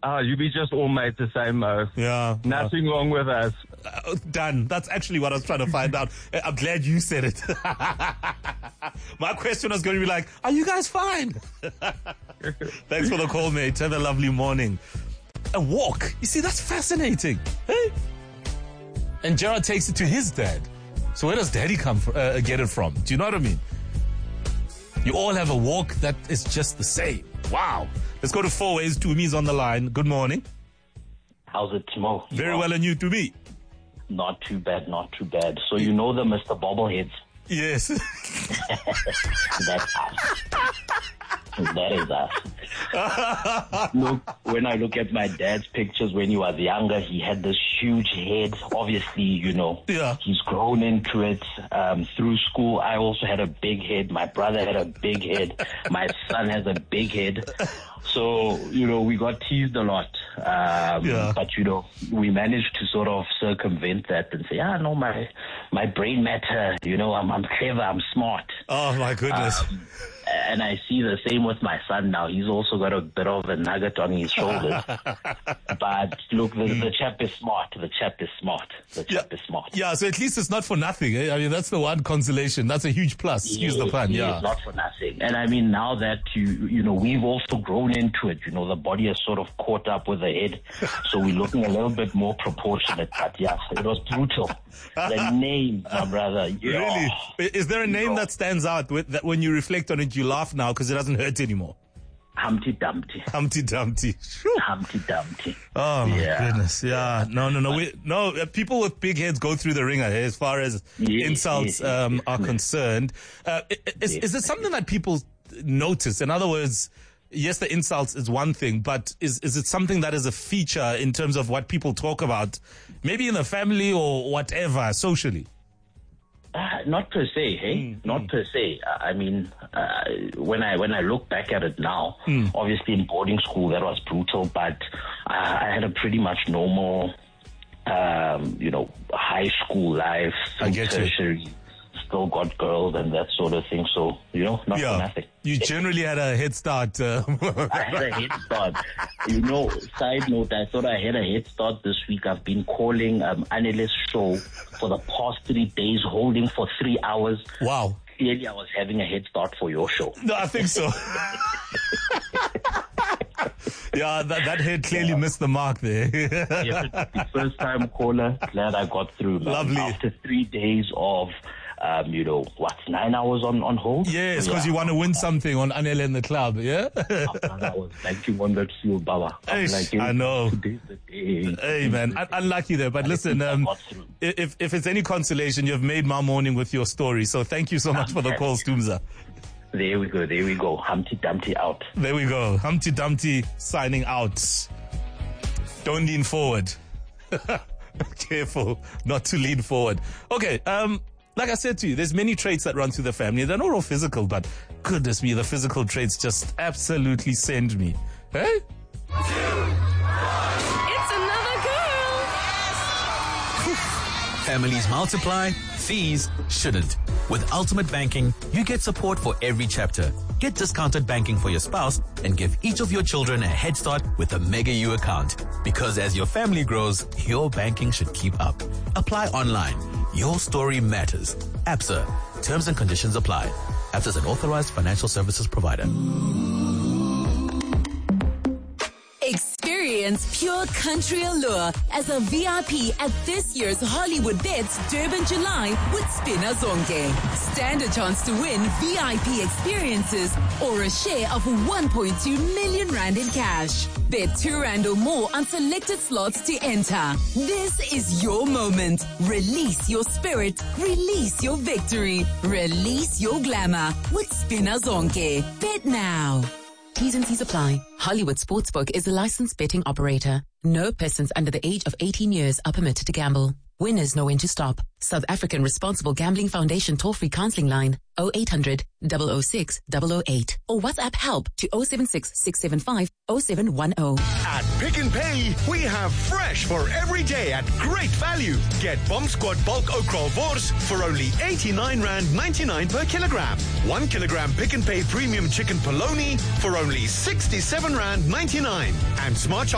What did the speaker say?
You be just all made the same, Mo. Yeah. Nothing wrong with us. Done. That's actually what I was trying to find out. I'm glad you said it. My question was going to be like, are you guys fine? Thanks for the call, mate. Have a lovely morning. A walk. You see, that's fascinating. Hey? And Gerard takes it to his dad. So where does daddy get it from? Do you know what I mean? You all have a walk that is just the same. Wow. Let's go to Four Ways. Tumi's on the line. Good morning. How's it, Timo? Very well, and you, Tumi? Not too bad, not too bad. So you know the Mr. Bobbleheads? Yes. That's us. That is us. Look, when I look at my dad's pictures when he was younger, he had this huge head. Obviously, you know, he's grown into it. Through school, I also had a big head. My brother had a big head. My son has a big head. So, you know, we got teased a lot. But, you know, we managed to sort of circumvent that and say, no, my brain matter, you know, I'm clever, I'm smart. Oh, my goodness. And I see the same with my son now. He's also got a bit of a nugget on his shoulders. But look, the chap is smart. The chap is smart. Yeah, so at least it's not for nothing. Eh? I mean, that's the one consolation. That's a huge plus. Excuse the pun. Yeah, it's not for nothing. And I mean, now that you know, we've also grown into it. You know, the body has sort of caught up with the head, so we're looking a little bit more proportionate. But yeah, it was brutal. The name, my brother. Yeah. Really? Is there a name that stands out that when you reflect on it, you laugh now because it doesn't hurt anymore? Humpty Dumpty. Humpty Dumpty. Humpty Dumpty. Oh my goodness. Yeah. No. People with big heads go through the ringer as far as insults are concerned. Is it something that people notice? In other words, yes, the insults is one thing, but is it something that is a feature in terms of what people talk about, maybe in the family or whatever, socially? Not per se, hey? Not per se. I mean, when I look back at it now, obviously in boarding school that was brutal, but I had a pretty much normal, you know, high school life, tertiary. Still got girls and that sort of thing, so, you know, not for nothing. You generally had a head start. I had a head start. You know, side note, I thought I had a head start this week. I've been calling Anele's show for the past 3 days, holding for 3 hours. Wow. Clearly, I was having a head start for your show. No, I think so. Yeah, that head clearly missed the mark there. The first time caller, glad I got through. Lovely. After 3 days of, you know, 9 hours on hold? Yes, because you want to win something on Anele in the club, yeah? I was like, you want that fuel, Baba. I know. Today's the day. Hey, man, unlucky there. But listen, if it's any consolation, you've made my morning with your story. So thank you so much for the call, Stumza. There we go. Humpty Dumpty out. There we go. Humpty Dumpty signing out. Don't lean forward. Careful not to lean forward. Okay, like I said to you, there's many traits that run through the family. They're not all physical, but goodness me, the physical traits just absolutely send me. Hey? It's another girl. Families multiply, fees shouldn't. With Ultimate Banking, you get support for every chapter. Get discounted banking for your spouse and give each of your children a head start with a Mega U account. Because as your family grows, your banking should keep up. Apply online. Your story matters. ABSA. Terms and conditions apply. ABSA is an authorized financial services provider. Experience pure country allure as a VIP at this year's Hollywood Bets Durban July with Spina Zonke. Stand a chance to win VIP experiences or a share of 1.2 million rand in cash. Bet 2 rand or more on selected slots to enter. This is your moment. Release your spirit. Release your victory. Release your glamour with Spina Zonke. Bet now. T's and C's apply. Hollywood Sportsbook is a licensed betting operator. No persons under the age of 18 years are permitted to gamble. Winners know when to stop. South African Responsible Gambling Foundation toll-free counseling line 0800 006 008 or WhatsApp help to 076 675 0710. At Pick n Pay, we have fresh for every day at great value. Get Bomb Squad bulk okra wors for only 89.99 per kilogram. 1 kilogram Pick n Pay premium chicken polony for only 67.99 and Smart